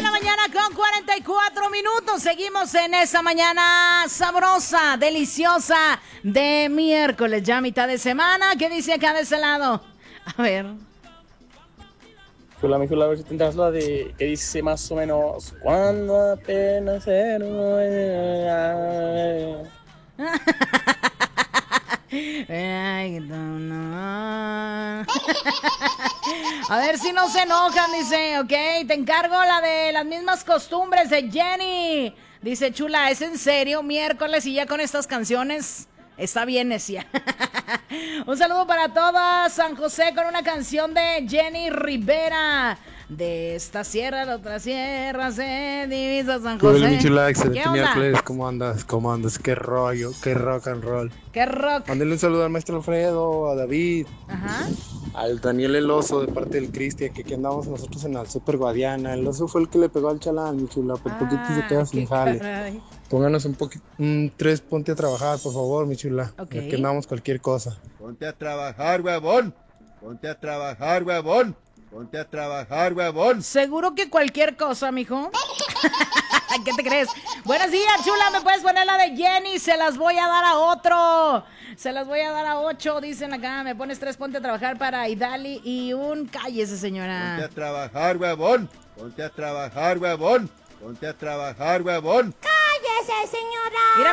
de la mañana con 44 minutos. Seguimos en esa mañana sabrosa, deliciosa de miércoles, ya mitad de semana. ¿Qué dice acá de ese lado? A ver. Mi chula, a ver si tendrás la de que dice más o menos cuando apenas era. A ver si no se enojan, dice, ok, te encargo la de las mismas costumbres de Jenny. Dice, chula, ¿es en serio? Miércoles y ya con estas canciones. Está bien, necia. Un saludo para todos. San José con una canción de Jenny Rivera. De esta sierra a la otra sierra se divisa San José. Hola, mi chula, excelente ¿Qué onda? miércoles. ¿Cómo andas? ¿Cómo andas? Qué rollo, qué rock and roll. Qué rock. Mándale un saludo al maestro Alfredo, a David, Ajá. al Daniel el Oso de parte del Cristian, que aquí andamos nosotros en el Super Guadiana. El Oso fue el que le pegó al chalán, mi chula, por poquito se queda sin jale. Caray. Pónganos un poquito, tres, ponte a trabajar, por favor, mi chula. Ok. Que andamos cualquier cosa. Ponte a trabajar, huevón. Ponte a trabajar, huevón. Ponte a trabajar, huevón. ¿Seguro que cualquier cosa, mijo? ¿Qué te crees? Buenos días, chula, ¿me puedes poner la de Jenny? Se las voy a dar a otro. Se las voy a dar a 8, dicen acá. Me pones 3, ponte a trabajar para Idali y un cállese, señora. Ponte a trabajar, huevón. Ponte a trabajar, huevón. Ponte a trabajar, huevón. ¡Cállese, señora! Mira,